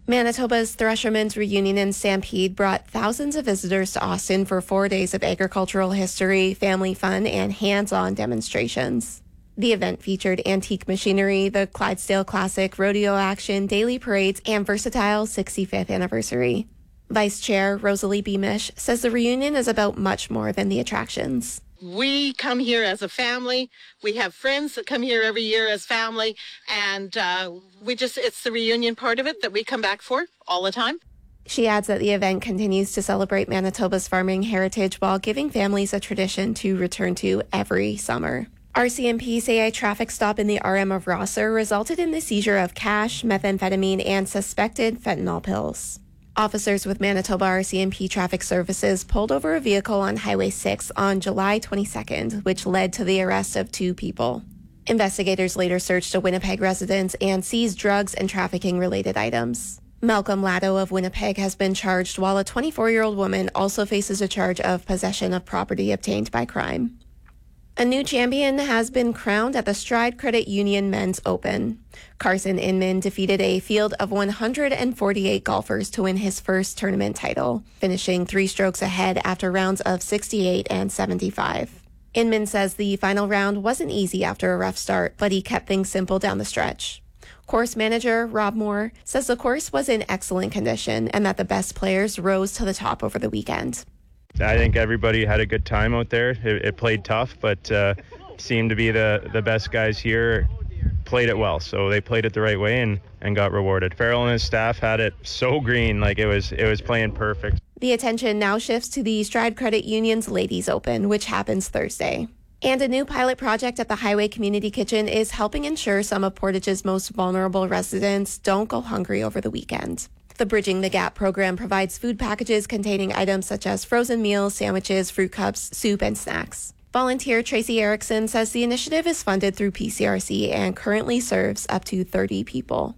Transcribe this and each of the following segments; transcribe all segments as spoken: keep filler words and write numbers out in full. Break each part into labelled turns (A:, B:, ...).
A: Manitoba's Threshermen's Reunion and Stampede brought thousands of visitors to Austin for four days of agricultural history, family fun, and hands-on demonstrations. The event featured antique machinery, the Clydesdale Classic, rodeo action, daily parades, and versatile sixty-fifth anniversary. Vice Chair Rosalie Beamish says the reunion is about much more than the attractions.
B: We come here as a family. We have friends that come here every year as family, and uh, we just, it's the reunion part of it that we come back for all the time.
A: She adds that the event continues to celebrate Manitoba's farming heritage while giving families a tradition to return to every summer. R C M P say a traffic stop in the R M of Rosser resulted in the seizure of cash, methamphetamine, and suspected fentanyl pills. Officers with Manitoba R C M P Traffic Services pulled over a vehicle on Highway six on July twenty-second, which led to the arrest of two people. Investigators later searched a Winnipeg residence and seized drugs and trafficking-related items. Malcolm Laddo of Winnipeg has been charged, while a twenty-four-year-old woman also faces a charge of possession of property obtained by crime. A new champion has been crowned at the Stride Credit Union Men's Open. Carson Inman defeated a field of one hundred forty-eight golfers to win his first tournament title, finishing three strokes ahead after rounds of sixty-eight and seventy-five. Inman says the final round wasn't easy after a rough start, but he kept things simple down the stretch. Course manager Rob Moore says the course was in excellent condition and that the best players rose to the top over the weekend.
C: I think everybody had a good time out there. It, it played tough, but uh, seemed to be the, the best guys here played it well. So they played it the right way and, and got rewarded. Farrell and his staff had it so green, like it was it was playing perfect.
A: The attention now shifts to the Stride Credit Union's Ladies Open, which happens Thursday. And a new pilot project at the Highway Community Kitchen is helping ensure some of Portage's most vulnerable residents don't go hungry over the weekend. The Bridging the Gap program provides food packages containing items such as frozen meals, sandwiches, fruit cups, soup, and snacks. Volunteer Tracy Erickson says the initiative is funded through P C R C and currently serves up to thirty people.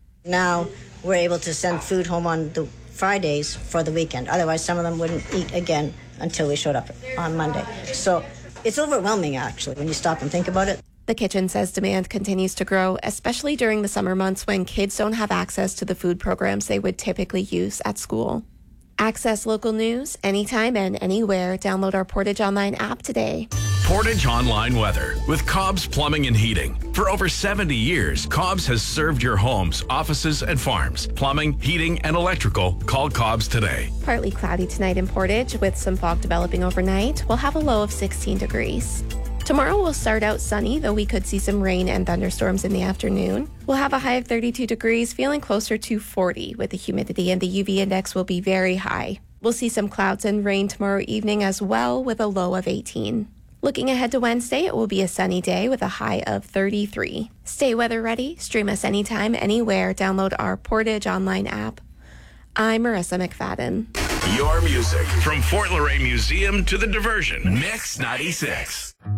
D: Now we're able to send food home on the Fridays for the weekend. Otherwise, some of them wouldn't eat again until we showed up on Monday. So it's overwhelming, actually, when you stop and think about it.
A: The kitchen says demand continues to grow, especially during the summer months when kids don't have access to the food programs they would typically use at school. Access local news anytime and anywhere. Download our Portage Online app today.
E: Portage Online weather with Cobb's Plumbing and Heating. For over seventy years, Cobb's has served your homes, offices, and farms. Plumbing, heating, and electrical. Call Cobb's today.
A: Partly cloudy tonight in Portage with some fog developing overnight. We'll have a low of sixteen degrees. Tomorrow will start out sunny, though we could see some rain and thunderstorms in the afternoon. We'll have a high of thirty-two degrees, feeling closer to forty with the humidity, and the U V index will be very high. We'll see some clouds and rain tomorrow evening as well, with a low of eighteen. Looking ahead to Wednesday, it will be a sunny day with a high of thirty-three. Stay weather ready. Stream us anytime, anywhere. Download our Portage Online app. I'm Marissa McFadden.
E: Your music from Fort Laurier Museum to the Diversion. Mix ninety-six.